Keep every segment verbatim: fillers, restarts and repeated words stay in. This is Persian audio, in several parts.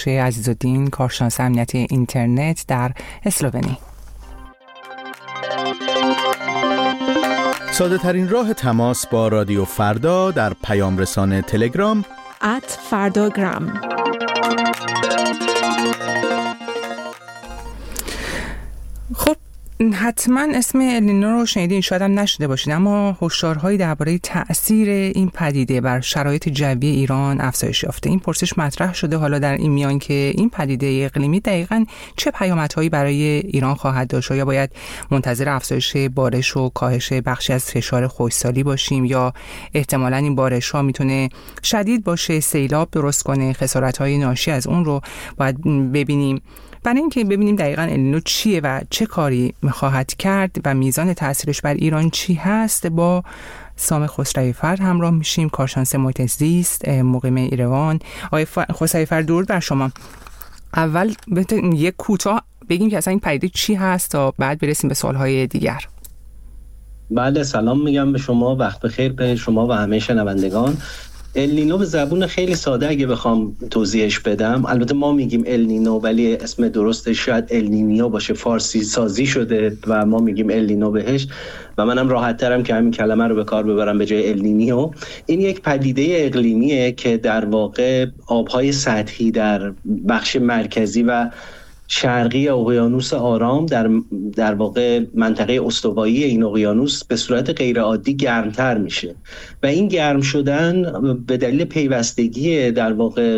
بچه عزیزالدین، کارشناس امنیت اینترنت در اسلوونی. ساده ترین راه تماس با رادیو فردا در پیام رسانه تلگرام ات فرداگرام. خب حتما اسم النینو رو شنیدین، شاید هم نشده باشین، اما هشدارهایی درباره تأثیر این پدیده بر شرایط جوی ایران افزایش یافته. این پرسش مطرح شده حالا در این میان که این پدیده اقلیمی دقیقاً چه پیامدهایی برای ایران خواهد داشت؟ یا باید منتظر افزایش بارش و کاهش بخشی از فشار خشکسالی باشیم، یا احتمالاً این بارش‌ها میتونه شدید باشه، سیلاب درست کنه، خسارت‌های ناشی از اون رو باید ببینیم. برای اینکه ببینیم دقیقاً النینو چیه و چه کاری خواهد کرد و میزان تاثیرش بر ایران چی هست، با سام خسروی‌فر همراه میشیم، کارشناس محیط زیست مقیم ایروان. آقای خسروی‌فر درود بر شما. اول بهتون یک کوتاه بگیم که اصلا این پدیده چی هست تا بعد برسیم به سوالهای دیگر. بله، سلام میگم به شما، وقت بخیر به شما و همه شنوندگان. النینو به زبون خیلی ساده اگه بخوام توضیحش بدم، البته ما میگیم النینو ولی اسم درستش شاید النینیو باشه، فارسی سازی شده و ما میگیم النینو بهش و منم راحت ترم که همین کلمه رو به کار ببرم به جای النینیو. این یک پدیده اقلیمیه که در واقع آبهای سطحی در بخش مرکزی و شرقی اقیانوس آرام در در واقع منطقه استوایی این اقیانوس به صورت غیرعادی گرمتر میشه و این گرم شدن به دلیل پیوستگی در واقع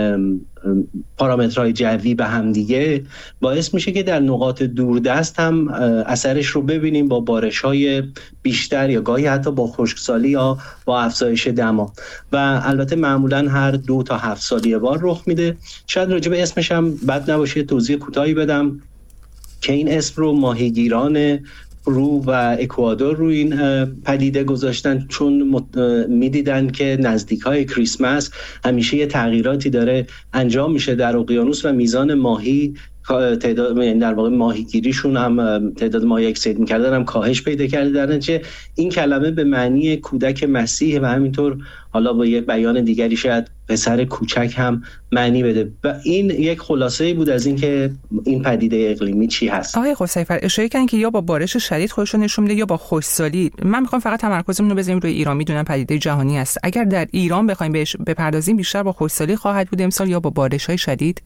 پارامترهای جوی به هم دیگه باعث میشه که در نقاط دوردست هم اثرش رو ببینیم با بارش‌های بیشتر یا گاهی حتی با خشکسالی یا با افزایش دما و البته معمولاً هر دو تا هفت سال یه بار رخ میده. شاید راجع به اسمش هم بد نباشه توضیح کوتاهی بدم که این اسم رو ماهیگیران پرو و اکوادور رو این پدیده گذاشتن چون میدیدن که نزدیکای کریسمس همیشه یه تغییراتی داره انجام میشه در اقیانوس و میزان ماهی تعداد در واقع ماهیگیریشون هم تعداد ماهی اکسید می‌کردن هم کاهش پیدا کرده. در نتیجه این کلمه به معنی کودک مسیح و همینطور حالا با یک بیان دیگری شاید پسر کوچک هم معنی بده و این یک خلاصه‌ای بود از اینکه این پدیده اقلیمی چی هست. آقای خسروی‌فر اشاره کردن که یا با بارش شدید خودش رو نشون میده یا با خشکسالی. من میخوام فقط تمرکزمون رو بذاریم روی ایران، میدونم پدیده جهانی است. اگر در ایران بخوایم بهش بپردازیم بیشتر با خشکسالی خواهد بود امسال یا با بارش‌های شدید؟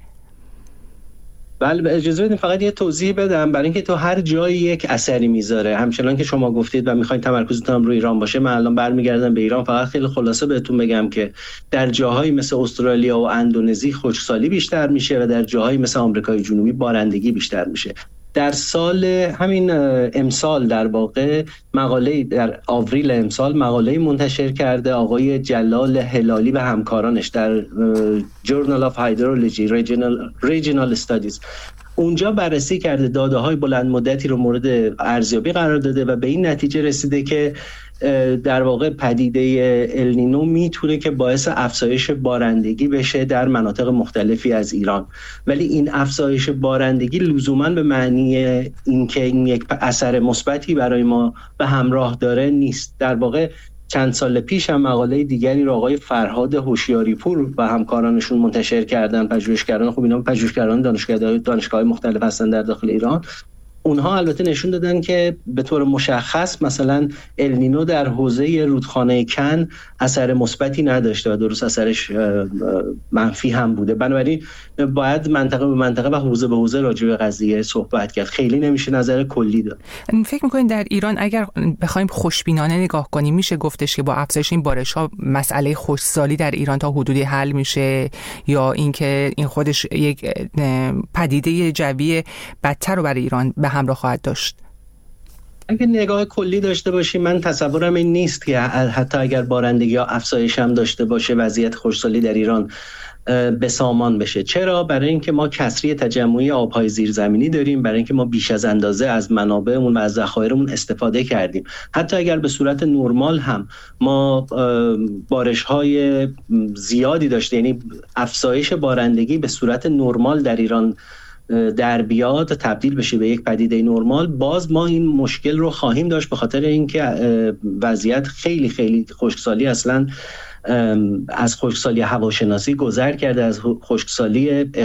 بله اجازه بدید فقط یه توضیح بدم برای اینکه تو هر جایی یک اثری میذاره، همچنان که شما گفتید و میخواین تمرکزتون روی ایران باشه. من الان برمیگردم به ایران، فقط خیلی خلاصه بهتون بگم که در جاهایی مثل استرالیا و اندونزی خشکسالی بیشتر میشه و در جاهایی مثل آمریکای جنوبی بارندگی بیشتر میشه. در سال همین امسال در واقع مقاله در آوریل امسال مقاله منتشر کرده آقای جلال هلالی و همکارانش در Journal of Hydrology Regional, Regional Studies. اونجا بررسی کرده، داده های بلند مدتی رو مورد ارزیابی قرار داده و به این نتیجه رسیده که در واقع پدیده النینو میتونه که باعث افزایش بارندگی بشه در مناطق مختلفی از ایران، ولی این افزایش بارندگی لزوما به معنی اینکه این یک اثر مثبتی برای ما به همراه داره نیست. در واقع چند سال پیش هم مقاله دیگری رو آقای فرهاد هوشیاری پور و همکارانشون منتشر کردن، پژوهشگران، خب اینا پژوهشگران دانشگاه دانشگاه مختلف هستن در داخل ایران. اونها البته نشون دادن که به طور مشخص مثلا النینو در حوزه رودخانه کن اثر مثبتی نداشته و درست اثرش منفی هم بوده. بنابراین باید منطقه به منطقه و حوزه به حوزه راجع به قضیه صحبت کرد، خیلی نمیشه نظر کلی داد. فکر می‌کنید در ایران اگر بخوایم خوشبینانه نگاه کنیم میشه گفتش که با افزایش این بارش‌ها مسئله خشکسالی در ایران تا حدودی حل میشه، یا اینکه این خودش یک پدیده جوی بدتر رو برای ایران به همراه خواهد داشت؟ اگه نگاه کلی داشته باشیم من تصورم این نیست که حتی اگر بارندگی ها افزایش هم داشته باشه وضعیت خشکسالی در ایران به سامان بشه. چرا؟ برای اینکه ما کسری تجمعی آبهای زیرزمینی داریم، برای اینکه ما بیش از اندازه از منابعمون و از ذخایرمون استفاده کردیم. حتی اگر به صورت نرمال هم ما بارش‌های زیادی داشته، یعنی افزایش بارندگی به صورت نرمال در ایران در بیاد تبدیل بشه به یک پدیده نرمال، باز ما این مشکل رو خواهیم داشت به خاطر اینکه وضعیت خیلی خیلی خشکسالی اصلا از خشکسالی هواشناسی گذر کرده، از خشکسالی